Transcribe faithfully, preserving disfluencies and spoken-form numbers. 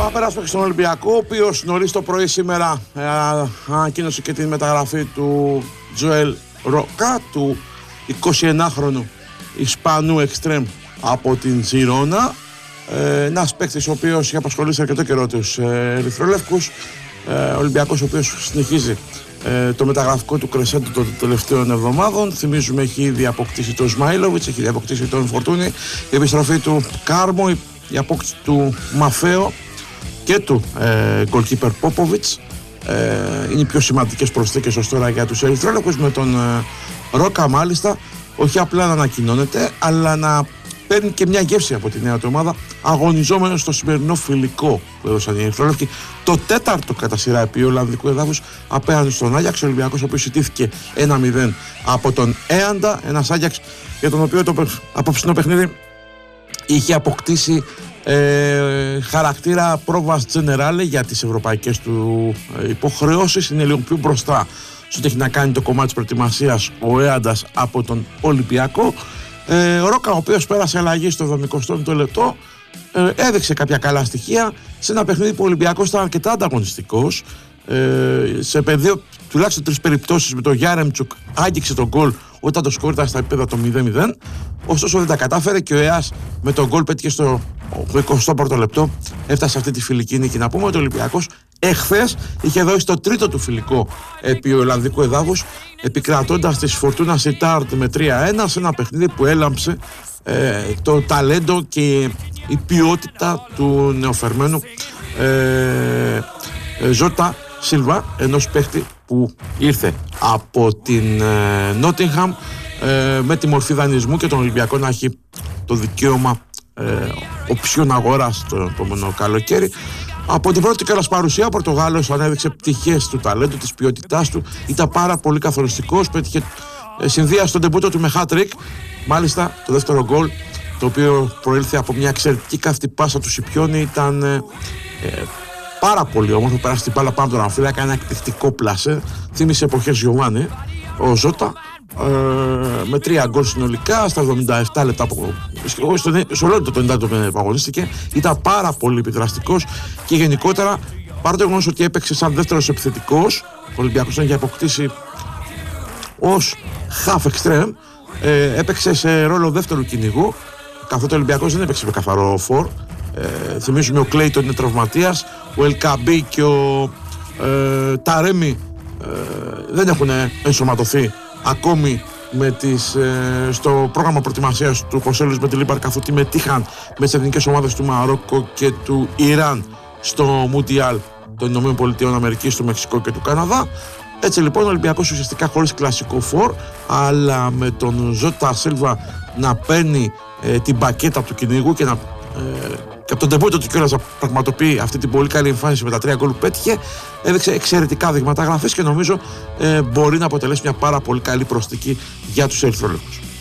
Πάμε περάσουμε στον Ολυμπιακό, ο οποίος νωρίς το πρωί σήμερα ε, ανακοίνωσε και την μεταγραφή του Τζοέλ Ρόκα, του εικοσιενάχρονου Ισπανού εξτρέμ από την Ζιρόνα. Ε, ένας παίκτης ο οποίος είχε απασχολήσει αρκετό καιρό τους ε, ερυθρόλευκους. Ε, Ολυμπιακός ο οποίος συνεχίζει ε, το μεταγραφικό του κρεσέντο των τελευταίων εβδομάδων. Θυμίζουμε έχει ήδη αποκτήσει τον Σμάιλοβιτς, έχει ήδη αποκτήσει τον Φορτούνη, η επιστροφή του Κάρμο, η, η απόκτηση του Μαφέο και του ε, goalkeeper Πόποβιτς ε, είναι οι πιο σημαντικές προσθήκες ως τώρα για τους ερυθρόλευκους, με τον ε, Ρόκα μάλιστα όχι απλά να ανακοινώνεται αλλά να παίρνει και μια γεύση από τη νέα του ομάδα, αγωνιζόμενο στο σημερινό φιλικό που έδωσαν οι ερυθρόλευκοι, το τέταρτο κατά σειρά επί Ολλανδικού εδάφους απέναντι στον Άγιαξ. Ο Ολυμπιακός ο οποίος ιτήθηκε ένα μηδέν από τον Έαντα, ένας Άγιαξ για τον οποίο το απόψινό παιχνίδι είχε αποκτήσει Ε, χαρακτήρα πρόβας τζενεράλε για τις ευρωπαϊκές του ε, υποχρεώσεις. Είναι λίγο πιο μπροστά στο ότι έχει να κάνει το κομμάτι της προετοιμασίας ο Έαντας από τον Ολυμπιακό. ε, ο Ρόκα, ο οποίος πέρασε αλλαγή στο εβδομηκοστό λεπτό, ε, έδειξε κάποια καλά στοιχεία σε ένα παιχνίδι που ο Ολυμπιακός ήταν αρκετά ανταγωνιστικός. ε, σε πεδίο τουλάχιστον τρεις περιπτώσεις με τον Γιάρεμτσουκ άγγιξε τον γκολ όταν το σκορ ήταν στα επίπεδα το μηδέν μηδέν, ωστόσο δεν τα κατάφερε και ο ΕΑΣ με τον γκολ πέτυχε στο εικοστό πρώτο λεπτό, έφτασε αυτή τη φιλική νίκη. Να πούμε ότι ο Ολυμπιακός εχθές είχε δώσει το τρίτο του φιλικό επί Ολλανδικού εδάφους, επικρατώντας τη Φορτούνα Σιτάρτ με τρία ένα σε ένα παιχνίδι που έλαμψε ε, το ταλέντο και η ποιότητα του νεοφερμένου ε, ε, Ζώτα Σίλβα, ενός παίχτη που ήρθε από την Νότιγχαμ ε, με τη μορφή δανεισμού και τον Ολυμπιακό να έχει το δικαίωμα ε, οψιών αγοράς το επόμενο καλοκαίρι. Από την πρώτη κιόλας παρουσία ο Πορτογάλος ανέδειξε πτυχές του ταλέντου, της ποιότητάς του, ήταν πάρα πολύ καθοριστικός, πέτυχε ε, συνδύασε στον ντεμπούτο του με hat-trick. Μάλιστα το δεύτερο γκολ, το οποίο προήλθε από μια εξαιρετική καυτή πάσα του Σιπιόνι, ήταν ε, ε, πάρα πολύ όμορφο, πέρασε την μπάλα πάνω από τον Αμφίλα, έκανε ένα εκπληκτικό πλασέ, θύμισε εποχές Γιωβάνι ο Ζώτα, ε, με τρία γκολ συνολικά στα εβδομήντα επτά λεπτά που, σε όλο το ενενήντα λεπτό που αγωνίστηκε. Ήταν πάρα πολύ επιδραστικός και γενικότερα, παρά το γεγονός ότι έπαιξε σαν δεύτερος επιθετικός, ο Ολυμπιακός είχε αποκτήσει ως half extreme, ε, έπαιξε σε ρόλο δεύτερου κυνηγού, καθότι ο Ολυμπιακός δεν έπαιξε με καθαρό φορ. Ε, θυμίζουμε ο Κλέιτον είναι τραυματίας, ο Ελκαμπή και ο ε, Ταρέμι ε, δεν έχουν ενσωματωθεί ακόμη με τις, ε, στο πρόγραμμα προετοιμασίας του Χωσέλους με τη Λίμπαρ, καθότι μετήχαν με τις εθνικές ομάδες του Μαρόκο και του Ιράν στο Μουντιάλ των Ηνωμένων Πολιτειών Αμερικής, του Μεξικό και του Καναδά. Έτσι λοιπόν ο Ολυμπιακός ουσιαστικά χωρίς κλασικό φορ, αλλά με τον Ζώτα Σίλβα να παίρνει ε, την μπακέτα του κυνηγού και να ε, και από τον τεμπούτο του κιόλας να πραγματοποιεί αυτή την πολύ καλή εμφάνιση με τα τρία γκολ που πέτυχε, έδειξε εξαιρετικά δειγματά γραφής και νομίζω ε, μπορεί να αποτελέσει μια πάρα πολύ καλή προσθήκη για τους ερυθρόλευκους.